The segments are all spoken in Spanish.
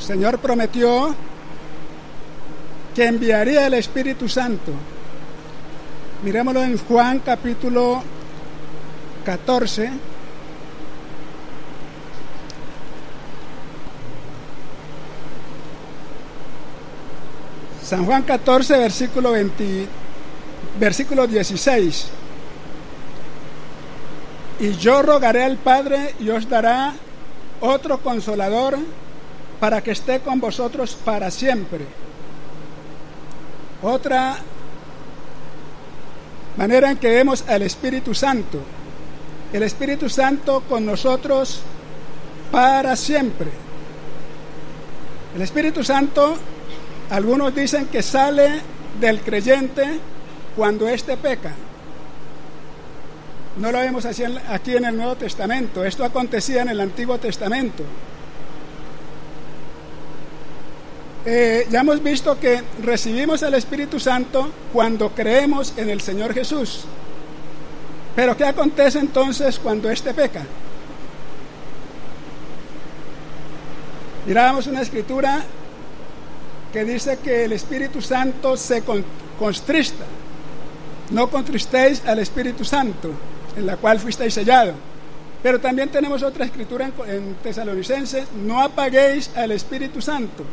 Señor prometió que enviaría el Espíritu Santo. Miremoslo en Juan capítulo 14. San Juan 14, versículo 16. Y yo rogaré al Padre y os dará otro consolador para que esté con vosotros para siempre. Otra manera en que vemos al Espíritu Santo. El Espíritu Santo con nosotros para siempre. El Espíritu Santo, algunos dicen que sale del creyente cuando éste peca. No lo vemos así aquí en el Nuevo Testamento. Esto acontecía en el Antiguo Testamento. Ya hemos visto que recibimos el Espíritu Santo cuando creemos en el Señor Jesús. Pero ¿qué acontece entonces cuando éste peca? Mirábamos una escritura que dice que el Espíritu Santo se contrista. No contristéis al Espíritu Santo, en la cual fuisteis sellados. Pero también tenemos otra escritura en Tesalonicenses: no apaguéis al Espíritu Santo.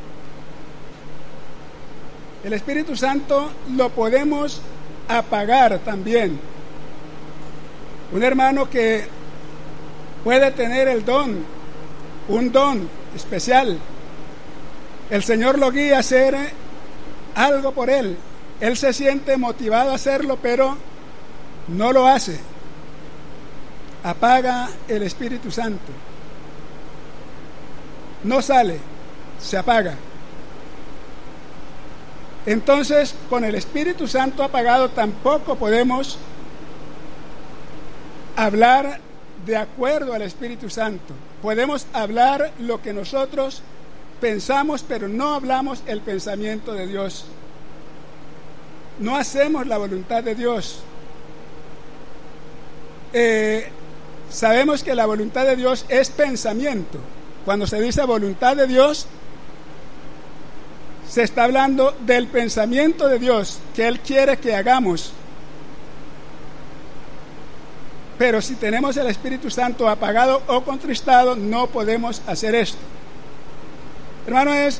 El Espíritu Santo lo podemos apagar también. Un hermano que puede tener un don especial, el Señor lo guía a hacer algo por él. Él se siente motivado a hacerlo, pero no lo hace. Apaga el Espíritu Santo. No sale, se apaga. Entonces, con el Espíritu Santo apagado tampoco podemos hablar de acuerdo al Espíritu Santo. Podemos hablar lo que nosotros pensamos, pero no hablamos el pensamiento de Dios. No hacemos la voluntad de Dios. Sabemos que la voluntad de Dios es pensamiento. Cuando se dice voluntad de Dios, se está hablando del pensamiento de Dios que Él quiere que hagamos. Pero si tenemos el Espíritu Santo apagado o contristado, no podemos hacer esto. Hermanos,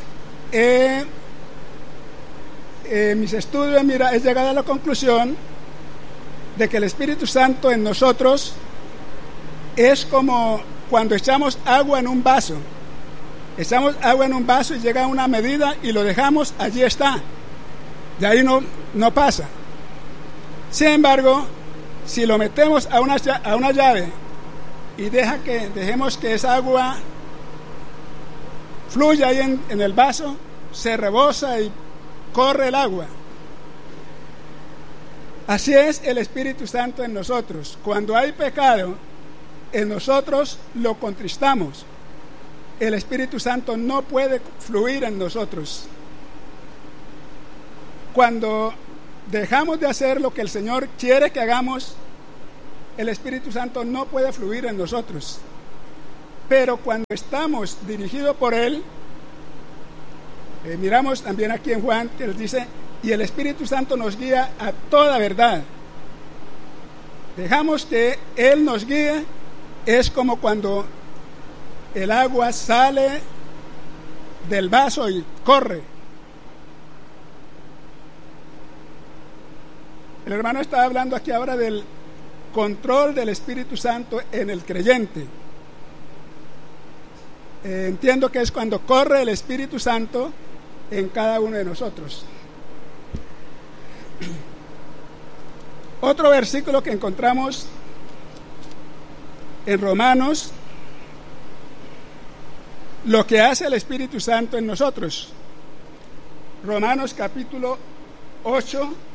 mis estudios he llegado a la conclusión de que el Espíritu Santo en nosotros es como cuando echamos agua en un vaso. Echamos agua en un vaso y llega a una medida y lo dejamos, allí está. De ahí no pasa. Sin embargo, si lo metemos a una llave y dejemos que esa agua fluya ahí en el vaso, se rebosa y corre el agua. Así es el Espíritu Santo en nosotros. Cuando hay pecado, en nosotros lo contristamos. El Espíritu Santo no puede fluir en nosotros. Cuando dejamos de hacer lo que el Señor quiere que hagamos, el Espíritu Santo no puede fluir en nosotros. Pero cuando estamos dirigidos por Él, miramos también aquí en Juan que Él dice: y el Espíritu Santo nos guía a toda verdad. Dejamos que Él nos guíe. Es como cuando el agua sale del vaso y corre. El hermano está hablando aquí ahora del control del Espíritu Santo en el creyente. Entiendo que es cuando corre el Espíritu Santo en cada uno de nosotros. Otro versículo que encontramos en Romanos, lo que hace el Espíritu Santo en nosotros. Romanos capítulo 8,